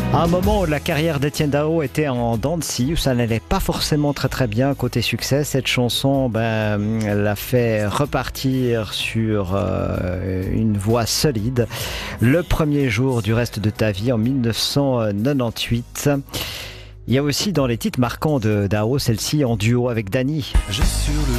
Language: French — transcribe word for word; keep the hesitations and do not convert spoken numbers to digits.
À un moment où la carrière d'Étienne Dao était en dents de scie, où ça n'allait pas forcément très très bien côté succès, cette chanson ben, l'a fait repartir sur euh, une voie solide. Le premier jour du reste de ta vie en mille neuf cent quatre-vingt-dix-huit. Il y a aussi dans les titres marquants de Dao, celle-ci en duo avec Dany. J'ai sur le